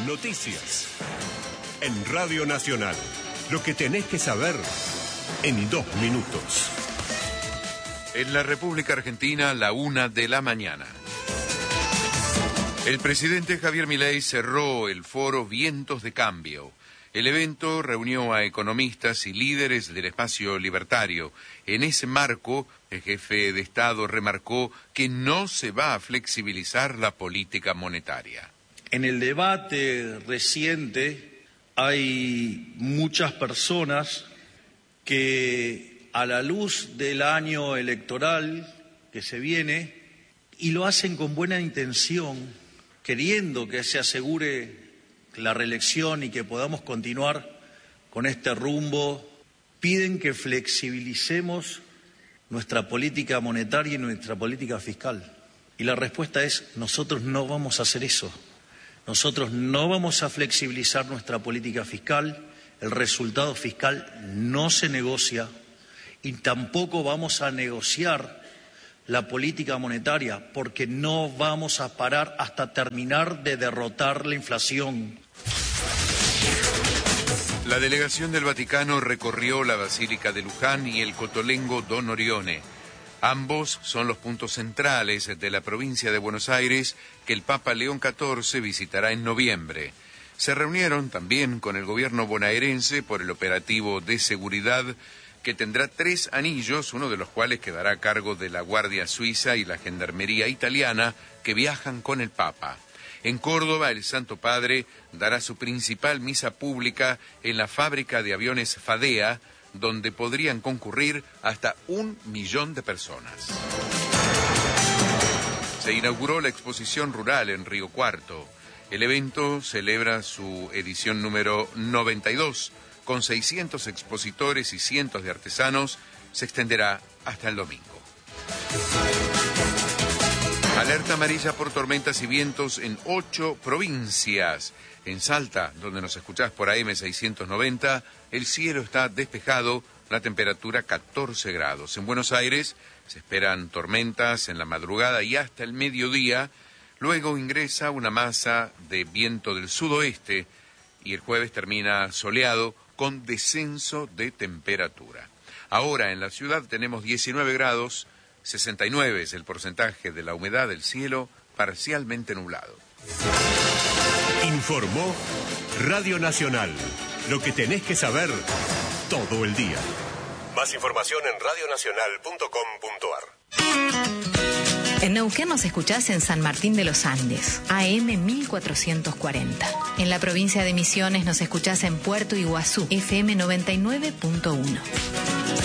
Noticias. En Radio Nacional. Lo que tenés que saber en 2 minutos. En la República Argentina, 1:00 a.m. El presidente Javier Milei cerró el foro Vientos de Cambio. El evento reunió a economistas y líderes del espacio libertario. En ese marco, el jefe de Estado remarcó que no se va a flexibilizar la política monetaria. En el debate reciente hay muchas personas que, a la luz del año electoral que se viene, y lo hacen con buena intención, queriendo que se asegure la reelección y que podamos continuar con este rumbo, piden que flexibilicemos nuestra política monetaria y nuestra política fiscal. Y la respuesta es: nosotros no vamos a hacer eso. Nosotros no vamos a flexibilizar nuestra política fiscal, el resultado fiscal no se negocia y tampoco vamos a negociar la política monetaria, porque no vamos a parar hasta terminar de derrotar la inflación. La delegación del Vaticano recorrió la Basílica de Luján y el Cotolengo Don Orione. Ambos son los puntos centrales de la provincia de Buenos Aires que el Papa León XIV visitará en noviembre. Se reunieron también con el gobierno bonaerense por el operativo de seguridad que tendrá 3 anillos, uno de los cuales quedará a cargo de la Guardia Suiza y la Gendarmería Italiana, que viajan con el Papa. En Córdoba, el Santo Padre dará su principal misa pública en la fábrica de aviones Fadea, donde podrían concurrir hasta 1 millón de personas. Se inauguró la exposición rural en Río Cuarto. El evento celebra su edición número 92, con 600 expositores y cientos de artesanos. Se extenderá hasta el domingo. Alerta amarilla por tormentas y vientos en 8 provincias. En Salta, donde nos escuchás por AM 690, el cielo está despejado, la temperatura 14 grados. En Buenos Aires se esperan tormentas en la madrugada y hasta el mediodía. Luego ingresa una masa de viento del sudoeste y el jueves termina soleado con descenso de temperatura. Ahora en la ciudad tenemos 19 grados, 69 es el porcentaje de la humedad del cielo, parcialmente nublado. Informó Radio Nacional. Lo que tenés que saber todo el día. Más información en radionacional.com.ar. En Neuquén nos escuchás en San Martín de los Andes, AM 1440. En la provincia de Misiones nos escuchás en Puerto Iguazú, FM 99.1.